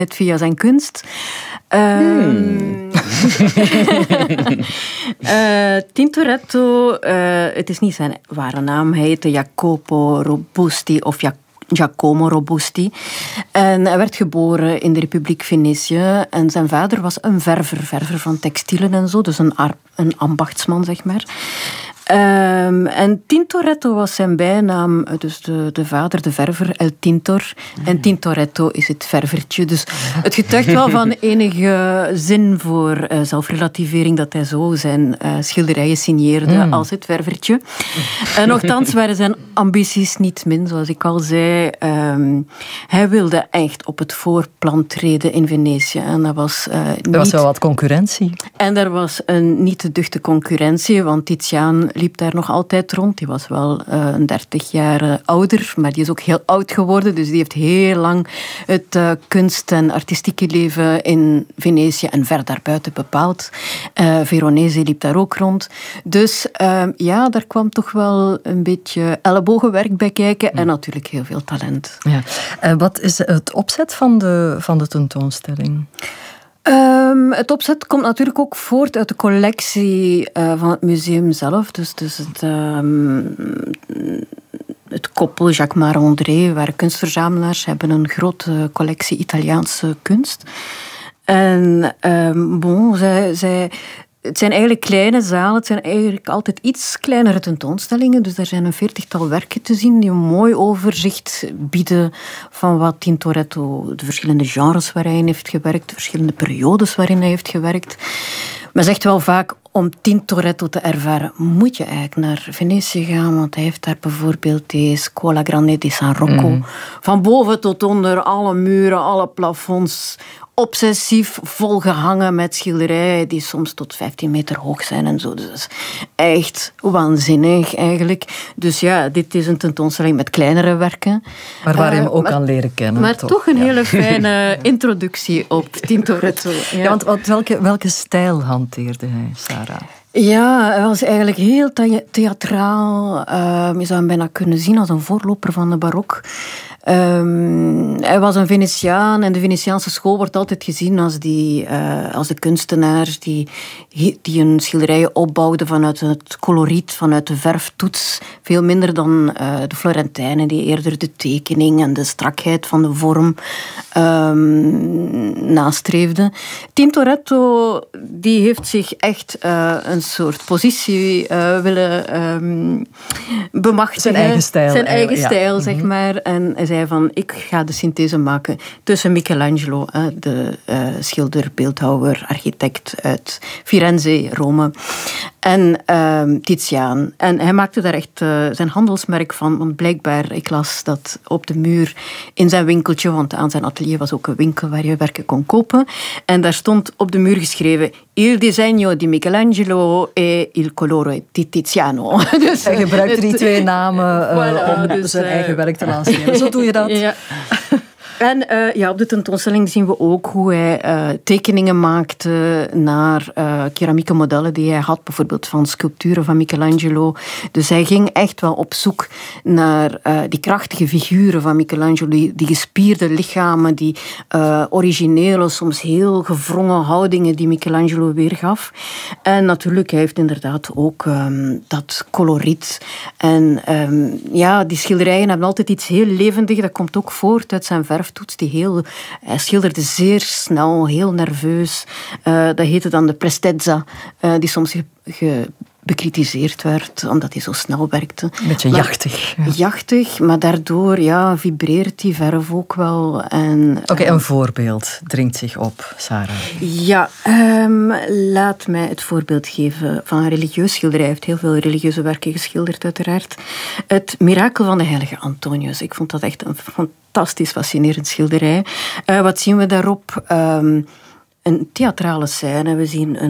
via zijn kunst. Tintoretto, het is niet zijn ware naam. Hij heette Jacopo Robusti of Giacomo Robusti. En hij werd geboren in de Republiek Venetië. En zijn vader was een verver van textielen en zo. Dus een ambachtsman, zeg maar. En Tintoretto was zijn bijnaam, dus de vader, de verver, El Tintor. En Tintoretto is het ververtje. Dus het getuigt wel van enige zin voor zelfrelativering dat hij zo zijn schilderijen signeerde als het ververtje. Nochtans waren zijn ambities niet min, zoals ik al zei. Hij wilde echt op het voorplan treden in Venetië. En dat was er was wel wat concurrentie. En er was een niet te duchte concurrentie, want Titiaan liep daar nog altijd rond. Die was wel 30 jaar ouder, maar die is ook heel oud geworden. Dus die heeft heel lang het kunst- en artistieke leven in Venetië en ver daarbuiten bepaald. Veronese liep daar ook rond. Dus ja, daar kwam toch wel een beetje ellebogenwerk bij kijken en natuurlijk heel veel talent. Ja. Wat is het opzet van de tentoonstelling? Het opzet komt natuurlijk ook voort uit de collectie van het museum zelf. Dus het koppel Jacques Marandré waren kunstverzamelaars, hebben een grote collectie Italiaanse kunst. En het zijn eigenlijk kleine zalen, het zijn eigenlijk altijd iets kleinere tentoonstellingen. Dus er zijn een 40-tal werken te zien die een mooi overzicht bieden van wat Tintoretto, de verschillende genres waarin hij heeft gewerkt, de verschillende periodes waarin hij heeft gewerkt. Men zegt wel vaak, om Tintoretto te ervaren moet je eigenlijk naar Venetië gaan, want hij heeft daar bijvoorbeeld die Scuola Grande di San Rocco. Van boven tot onder, alle muren, alle plafonds, obsessief volgehangen met schilderijen die soms tot 15 meter hoog zijn en zo. Dus dat is echt waanzinnig eigenlijk. Dus ja, dit is een tentoonstelling met kleinere werken. Maar waar je hem ook kan leren kennen. Maar toch een hele fijne introductie op Tintoretto. Ja, want welke stijl hanteerde hij, Sarah? Ja, hij was eigenlijk heel theatraal. Je zou hem bijna kunnen zien als een voorloper van de barok. Hij was een Venetiaan en de Venetiaanse school wordt altijd gezien als de kunstenaars die een schilderijen opbouwden vanuit het coloriet, vanuit de verftoets. Veel minder dan de Florentijnen die eerder de tekening en de strakheid van de vorm nastreefden. Tintoretto die heeft zich echt een soort positie willen bemachtigen. Zijn eigen stijl. Zeg maar. En hij zei van, ik ga de synthese maken tussen Michelangelo, de schilder, beeldhouwer, architect uit Firenze, Rome, en Titiaan. En hij maakte daar echt zijn handelsmerk van, want blijkbaar, ik las dat op de muur in zijn winkeltje, want aan zijn atelier was ook een winkel waar je werken kon kopen. En daar stond op de muur geschreven, Il disegno di Michelangelo e il colore di Tiziano. Dus hij gebruikte die twee namen om zijn eigen werk te lanceren. Zo doe je dat. Ja. En op de tentoonstelling zien we ook hoe hij tekeningen maakte naar keramieke modellen die hij had, bijvoorbeeld van sculpturen van Michelangelo. Dus hij ging echt wel op zoek naar die krachtige figuren van Michelangelo, die gespierde lichamen, die originele, soms heel gewrongen houdingen die Michelangelo weergaf. En natuurlijk, hij heeft inderdaad ook dat coloriet. En die schilderijen hebben altijd iets heel levendigs, dat komt ook voort uit zijn verftoets. Hij schilderde zeer snel, heel nerveus. Dat heette dan de prestezza, die soms bekritiseerd werd, omdat hij zo snel werkte. Een beetje jachtig. Ja. Jachtig, maar daardoor vibreert die verf ook wel. Oké, een voorbeeld dringt zich op, Sarah. Ja, laat mij het voorbeeld geven van een religieus schilderij. Hij heeft heel veel religieuze werken geschilderd, uiteraard. Het Mirakel van de heilige Antonius. Ik vond dat echt een fantastisch fascinerend schilderij. Wat zien we daarop? Een theatrale scène. We zien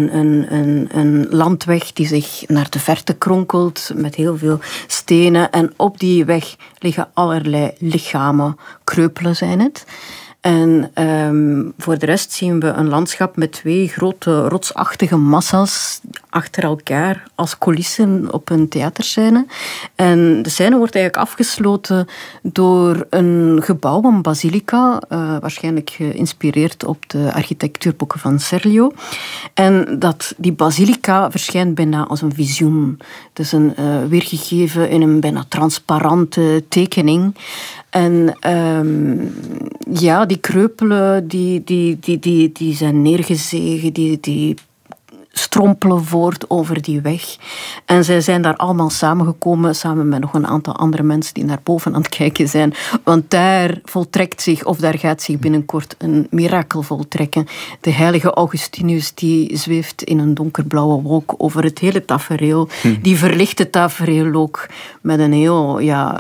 een landweg die zich naar de verte kronkelt met heel veel stenen. En op die weg liggen allerlei lichamen. Kreupelen zijn het. En voor de rest zien we een landschap met 2 grote rotsachtige massa's achter elkaar als coulissen op een theaterscène. En de scène wordt eigenlijk afgesloten door een gebouw, een basilica, waarschijnlijk geïnspireerd op de architectuurboeken van Serlio. En die basilica verschijnt bijna als een visioen. Het is weergegeven in een bijna transparante tekening. En die kreupelen die zijn neergezegen, die strompelen voort over die weg. En zij zijn daar allemaal samengekomen, samen met nog een aantal andere mensen die naar boven aan het kijken zijn. Want daar voltrekt zich, of daar gaat zich binnenkort een mirakel voltrekken. De heilige Augustinus die zweeft in een donkerblauwe wolk over het hele tafereel. Die verlicht het tafereel ook met een heel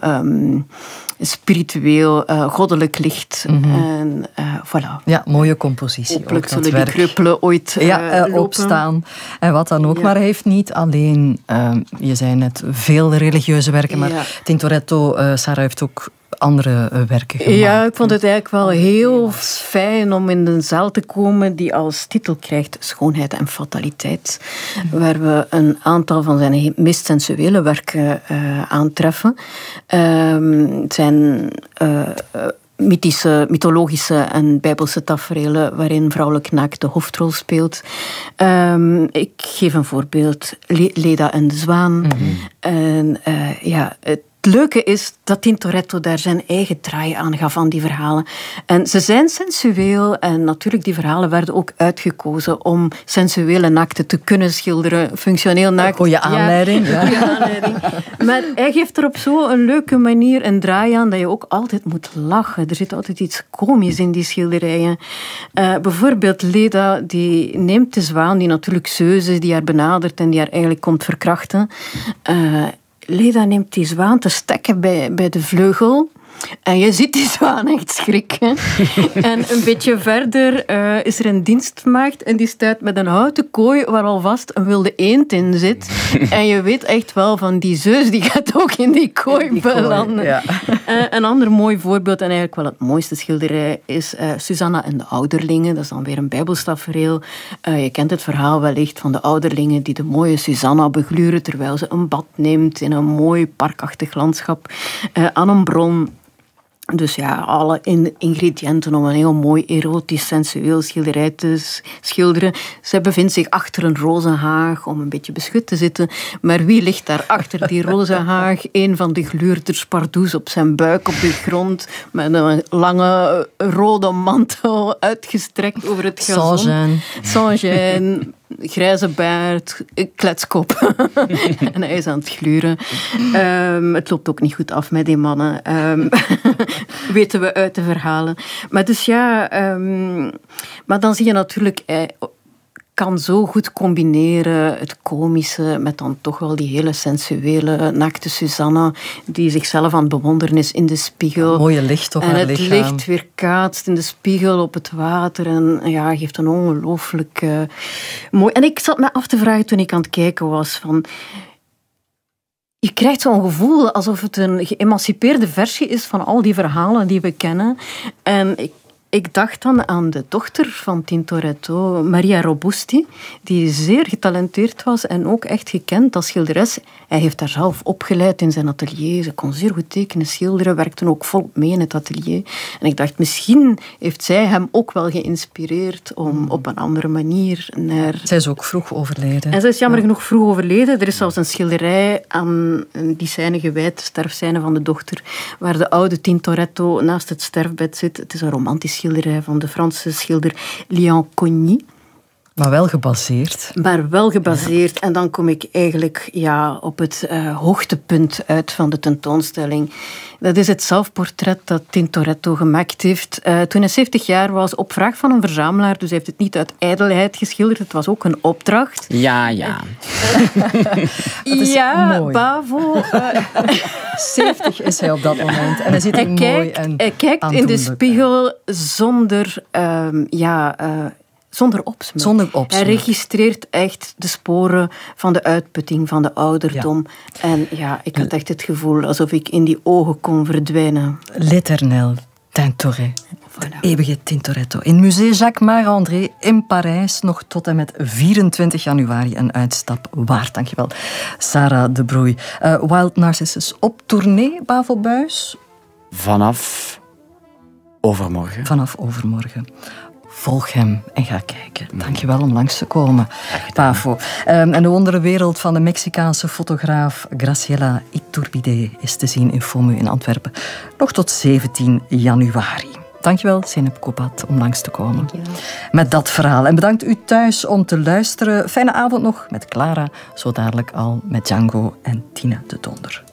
spiritueel, goddelijk licht. En voilà. Ja, mooie compositie. Hopelijk zullen die kreupelen ooit opstaan. En wat dan ook. Ja. Maar hij heeft niet alleen, je zei net, veel religieuze werken, maar Tintoretto, Sarah, heeft ook andere werken gemaakt. Ja, ik vond het eigenlijk wel heel fijn om in een zaal te komen die als titel krijgt Schoonheid en Fataliteit, waar we een aantal van zijn meest sensuele werken aantreffen. Het zijn mythologische en bijbelse taferelen waarin vrouwelijk naakt de hoofdrol speelt. Ik geef een voorbeeld. Leda en de Zwaan. En het leuke is dat Tintoretto daar zijn eigen draai aan gaf aan die verhalen. En ze zijn sensueel en natuurlijk die verhalen werden ook uitgekozen om sensuele naakten te kunnen schilderen. Functioneel naakt. Goeie aanleiding. Ja. Goeie aanleiding. Maar hij geeft er op zo'n leuke manier een draai aan dat je ook altijd moet lachen. Er zit altijd iets komisch in die schilderijen. Bijvoorbeeld Leda, die neemt de zwaan, die natuurlijk Zeus is, die haar benadert en die haar eigenlijk komt verkrachten. Leda neemt die zwaan te stekken bij de vleugel. En je ziet die zwaan echt schrikken. En een beetje verder is er een dienstmaagd en die staat met een houten kooi waar alvast een wilde eend in zit. En je weet echt wel van die Zeus, die gaat ook in die kooi belanden. Ja. Een ander mooi voorbeeld, en eigenlijk wel het mooiste schilderij, is Susanna en de ouderlingen. Dat is dan weer een bijbelstafereel. Je kent het verhaal wellicht van de ouderlingen die de mooie Susanna begluren terwijl ze een bad neemt in een mooi parkachtig landschap aan een bron. Dus ja, alle ingrediënten om een heel mooi erotisch, sensueel schilderij te schilderen. Zij bevindt zich achter een rozenhaag om een beetje beschut te zitten. Maar wie ligt daar achter die rozenhaag? Een van de gluurders pardoes op zijn buik op de grond met een lange rode mantel uitgestrekt over het gazon. Sans-gêne. Grijze baard, kletskop. En hij is aan het gluren. Het loopt ook niet goed af met die mannen. Weten we uit de verhalen. Maar dus maar dan zie je natuurlijk, kan zo goed combineren het komische met dan toch wel die hele sensuele naakte Susanna die zichzelf aan het bewonderen is in de spiegel. Mooie licht op haar lichaam. En het licht weerkaatst in de spiegel op het water en geeft een ongelooflijk mooi... En ik zat me af te vragen toen ik aan het kijken was van... Je krijgt zo'n gevoel alsof het een geëmancipeerde versie is van al die verhalen die we kennen. En ik dacht dan aan de dochter van Tintoretto, Maria Robusti, die zeer getalenteerd was en ook echt gekend als schilderes. Hij heeft haar zelf opgeleid in zijn atelier. Ze kon zeer goed tekenen, schilderen, werkte ook volop mee in het atelier. En ik dacht, misschien heeft zij hem ook wel geïnspireerd om op een andere manier naar... Zij is ook vroeg overleden. En zij is jammer genoeg vroeg overleden. Er is zelfs een schilderij aan die scène gewijd, de sterfscène van de dochter, waar de oude Tintoretto naast het sterfbed zit. Het is een romantisch schilderij van de Franse schilder Léon Cogny. Maar wel gebaseerd. En dan kom ik eigenlijk op het hoogtepunt uit van de tentoonstelling. Dat is het zelfportret dat Tintoretto gemaakt heeft toen hij 70 jaar was, op vraag van een verzamelaar. Dus hij heeft het niet uit ijdelheid geschilderd, het was ook een opdracht. Ja. Dat is mooi. Bravo. 70 is hij op dat moment. En hij ziet er mooi en hij kijkt in de spiegel zonder opsmuk. Zonder opsmuk. Hij registreert echt de sporen van de uitputting, van de ouderdom. Ja. En ik had echt het gevoel alsof ik in die ogen kon verdwijnen. L'éternel Tintoret. Voilà. Eeuwige Tintoretto. In Musée Jacques Marandré in Parijs. Nog tot en met 24 januari een uitstap waard. Dankjewel, Sarah de Broei. Wild Narcissus op tournee, Bavo Buijs? Vanaf overmorgen. Vanaf overmorgen. Volg hem en ga kijken. Dankjewel om langs te komen, Bavo. En de wonderenwereld van de Mexicaanse fotograaf Graciela Iturbide is te zien in FOMU in Antwerpen. Nog tot 17 januari. Dankjewel, Zeynep Kopat, om langs te komen. Dankjewel. Met dat verhaal. En bedankt u thuis om te luisteren. Fijne avond nog met Clara. Zo dadelijk al met Django en Tina de Donder.